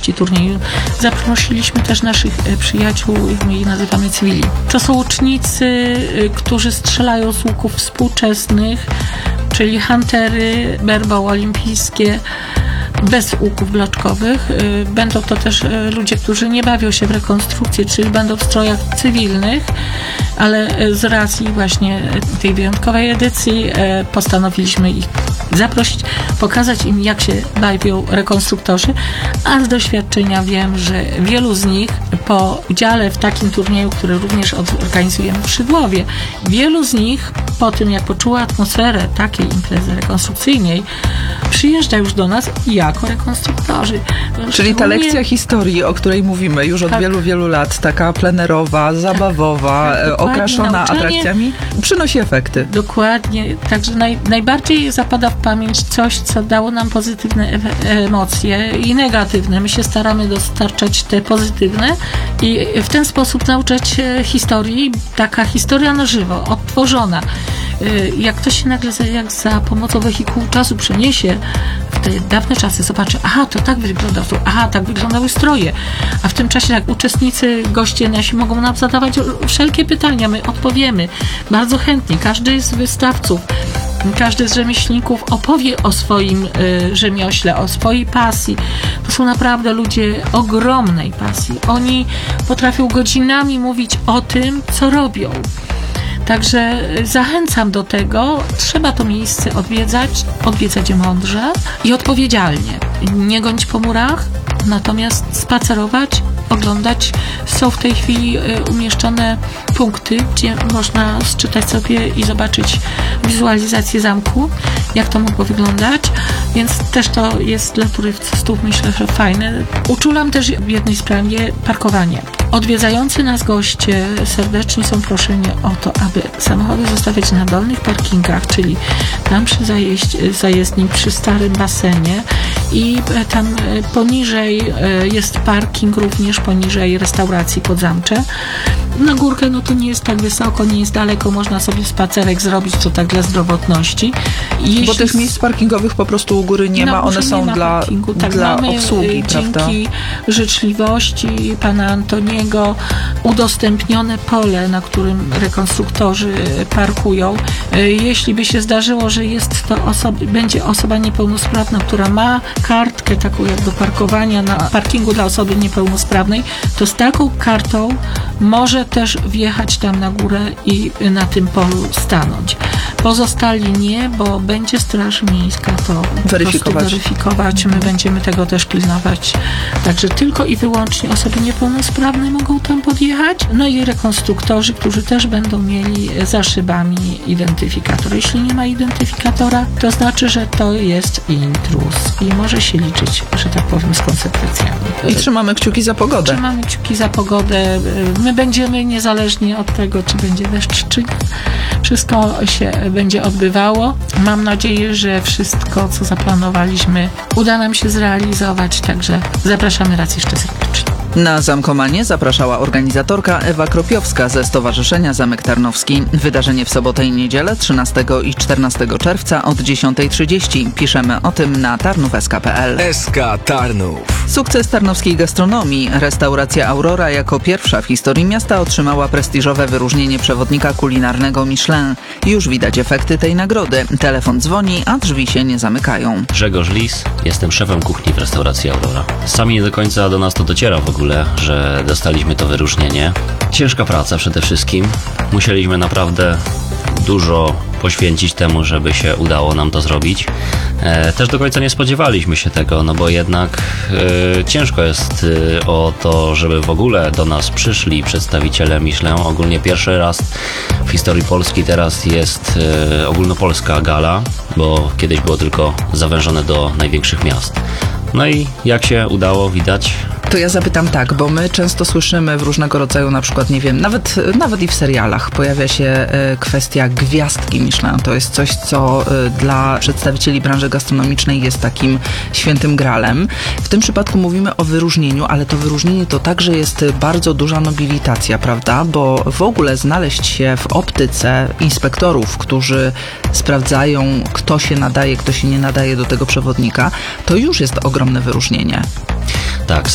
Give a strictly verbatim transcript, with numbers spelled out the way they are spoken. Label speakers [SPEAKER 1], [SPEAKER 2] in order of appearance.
[SPEAKER 1] części turnieju zaprosiliśmy też naszych przyjaciół, my ich nazywamy cywili. To są łucznicy, którzy strzelają z łuków współczesnych, czyli huntery, berboł olimpijskie, bez łuków bloczkowych. Będą to też ludzie, którzy nie bawią się w rekonstrukcję, czyli będą w strojach cywilnych, ale z racji właśnie tej wyjątkowej edycji postanowiliśmy ich zaprosić, pokazać im, jak się bawią rekonstruktorzy, a z doświadczenia wiem, że wielu z nich po udziale w takim turnieju, który również organizujemy w Szydłowie, wielu z nich po tym, jak poczuła atmosferę takiej imprezy rekonstrukcyjnej, przyjeżdża już do nas jako rekonstruktorzy.
[SPEAKER 2] Czyli ta lekcja historii, o której mówimy już od tak. wielu, wielu lat, taka plenerowa, zabawowa, tak, tak, okraszona nauczanie, atrakcjami, przynosi efekty.
[SPEAKER 1] Dokładnie. Także naj, najbardziej zapada w pamięć coś, co dało nam pozytywne e- emocje i negatywne. My się staramy dostarczać te pozytywne i w ten sposób nauczać historii. Taka historia na żywo, odtworzona. Jak ktoś się nagle za, jak za pomocą wehikułu czasu przeniesie w te dawne czasy, zobaczy, aha, to tak wyglądał, aha, tak wyglądały stroje, a w tym czasie jak uczestnicy, goście nasi mogą nam zadawać wszelkie pytania, my odpowiemy bardzo chętnie. Każdy z wystawców, każdy z rzemieślników opowie o swoim y, rzemiośle, o swojej pasji. To są naprawdę ludzie ogromnej pasji. Oni potrafią godzinami mówić o tym, co robią. Także zachęcam do tego. Trzeba to miejsce odwiedzać, odwiedzać je mądrze i odpowiedzialnie. Nie gonić po murach, natomiast spacerować, oglądać. Są w tej chwili umieszczone punkty, gdzie można czytać sobie i zobaczyć wizualizację zamku, jak to mogło wyglądać, więc też to jest dla turystów, myślę, że fajne. Uczulam też w jednej sprawie parkowanie. Odwiedzający nas goście serdecznie są proszeni o to, aby samochody zostawiać na dolnych parkingach, czyli tam przy zajeźdź, zajezdni, przy starym basenie i tam poniżej jest parking, również poniżej restauracji Podzamcze. Na górkę no to nie jest tak wysoko, nie jest daleko, można sobie spacerek zrobić, to tak dla zdrowotności. Jeśli
[SPEAKER 2] Bo tych miejsc parkingowych po prostu u góry nie ma, one są dla,
[SPEAKER 1] tak,
[SPEAKER 2] dla
[SPEAKER 1] mamy,
[SPEAKER 2] obsługi,
[SPEAKER 1] dzięki
[SPEAKER 2] prawda?
[SPEAKER 1] Dzięki życzliwości pana Antoniego udostępnione pole, na którym rekonstruktorzy parkują. Jeśli by się zdarzyło, że jest to osoba, będzie osoba niepełnosprawna, która ma kartkę taką jak do parkowania na parkingu dla osoby niepełnosprawnej, to z taką kartą może też wjechać tam na górę i na tym polu stanąć. Pozostali nie, bo będzie Straż Miejska to
[SPEAKER 2] weryfikować.
[SPEAKER 1] weryfikować. My będziemy tego też pilnować. Także tylko i wyłącznie osoby niepełnosprawne mogą tam podjechać. No i rekonstruktorzy, którzy też będą mieli za szybami identyfikator. Jeśli nie ma identyfikatora, to znaczy, że to jest intruz i może się liczyć, że tak powiem, z konsekwencjami.
[SPEAKER 2] I trzymamy kciuki za pogodę.
[SPEAKER 1] Trzymamy kciuki za pogodę. My będziemy niezależnie od tego, czy będzie deszcz, czy nie. Wszystko się będzie odbywało. Mam nadzieję, że wszystko, co zaplanowaliśmy, uda nam się zrealizować, także zapraszamy raz jeszcze serdecznie.
[SPEAKER 2] Na Zamkomanie zapraszała organizatorka Ewa Kropiowska ze Stowarzyszenia Zamek Tarnowski. Wydarzenie w sobotę i niedzielę trzynastego i czternastego czerwca od dziesiąta trzydzieści. Piszemy o tym na tarnów kropka es ka kropka pe el.
[SPEAKER 3] S K Tarnów.
[SPEAKER 2] Sukces tarnowskiej gastronomii. Restauracja Aurora jako pierwsza w historii miasta otrzymała prestiżowe wyróżnienie przewodnika kulinarnego Michelin. Już widać efekty tej nagrody. Telefon dzwoni, a drzwi się nie zamykają.
[SPEAKER 4] Grzegorz Lis, jestem szefem kuchni w restauracji Aurora. Sami nie do końca do nas to dociera w ogóle, że dostaliśmy to wyróżnienie. Ciężka praca przede wszystkim. Musieliśmy naprawdę dużo poświęcić temu, żeby się udało nam to zrobić. E, też do końca nie spodziewaliśmy się tego, no bo jednak e, ciężko jest e, o to, żeby w ogóle do nas przyszli przedstawiciele Michelin. Ogólnie pierwszy raz w historii Polski teraz jest e, ogólnopolska gala, bo kiedyś było tylko zawężone do największych miast. No i jak się udało, widać.
[SPEAKER 2] To ja zapytam tak, bo my często słyszymy w różnego rodzaju, na przykład, nie wiem, nawet, nawet i w serialach pojawia się y, kwestia gwiazdki Michelin. To jest coś, co y, dla przedstawicieli branży gastronomicznej jest takim świętym gralem. W tym przypadku mówimy o wyróżnieniu, ale to wyróżnienie to także jest bardzo duża nobilitacja, prawda? Bo w ogóle znaleźć się w optyce inspektorów, którzy sprawdzają, kto się nadaje, kto się nie nadaje do tego przewodnika, to już jest ogromne wyróżnienie.
[SPEAKER 4] Tak,